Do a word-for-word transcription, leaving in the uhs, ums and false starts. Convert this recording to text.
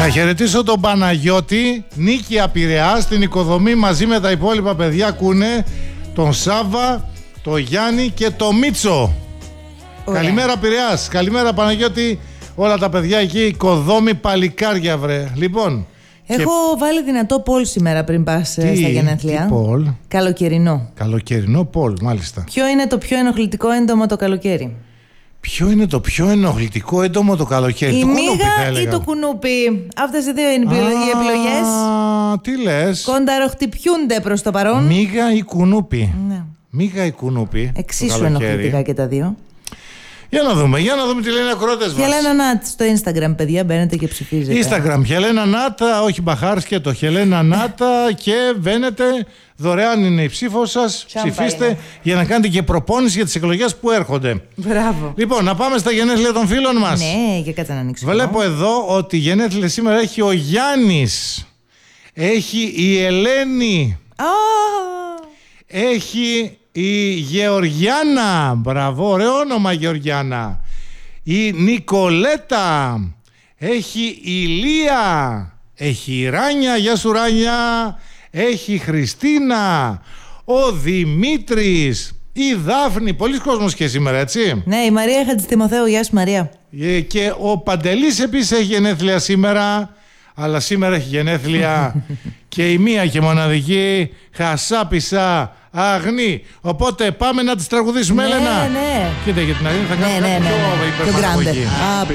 Να χαιρετήσω τον Παναγιώτη, Νίκη Πειραιάς, την οικοδομή μαζί με τα υπόλοιπα παιδιά ακούνε, τον Σάβα, τον Γιάννη και τον Μίτσο. Ωραία. Καλημέρα Πειραιάς, καλημέρα Παναγιώτη, όλα τα παιδιά εκεί, οικοδόμη παλικάρια βρε. Λοιπόν, έχω και... βάλει δυνατό Πολ σήμερα πριν πας τι, στα γενέθλια. Τι Πολ? Καλοκαιρινό. Καλοκαιρινό Πολ, μάλιστα. Ποιο είναι το πιο ενοχλητικό έντομο το καλοκαίρι? Ποιο είναι το πιο ενοχλητικό έντομο το καλοκαίρι? Η το μύγα ή το κουνούπι? Αυτές οι δύο είναι οι επιλογές. Α, τι λες? Κονταροχτυπιούνται προς το παρόν. Μύγα ή κουνούπι? Ναι. Μύγα ή κουνούπι? Εξίσου ενοχλητικά και τα δύο. Για να δούμε, για να δούμε τι λένε οι ακροατές μας. Χελένα Νάτ στο Instagram, παιδιά, μπαίνετε και ψηφίζετε. Instagram, Χελένα Νάτα, όχι Μπαχάρς και το Χελένα Νάτα και μπαίνετε. Δωρεάν είναι η ψήφος σας. Ψηφίστε είναι. Για να κάνετε και προπόνηση για τις εκλογές που έρχονται. Μπράβο. Λοιπόν, να πάμε στα γενέθλια των φίλων μας. Ναι, και κάτσε να ανοίξω. Βλέπω εδώ ότι γενέθλια σήμερα έχει ο Γιάννης. Έχει η Ελένη. Oh. Έχει η Γεωργιάνα. Μπράβο, ωραίο όνομα Γεωργιάνα. Η Νικολέτα. Έχει η Λία. Έχει η Ράνια. Γεια σου Ράνια. Έχει η Χριστίνα. Ο Δημήτρης. Η Δάφνη. Πολλοί κόσμος και σήμερα, έτσι. Ναι, η Μαρία Χατζητιμοθέου. Γεια σου Μαρία. Και ο Παντελής επίσης έχει γενέθλια σήμερα. Αλλά σήμερα έχει γενέθλια και η μία και μοναδική Χασάπισσα Αγνή. Οπότε πάμε να τις τραγουδήσουμε, ναι, Έλενα. Ναι, ναι. Κοίτα για την Αγνή θα κάνουμε ναι, ναι, κάτι ναι, πιο ναι. υπερπαραγωγή.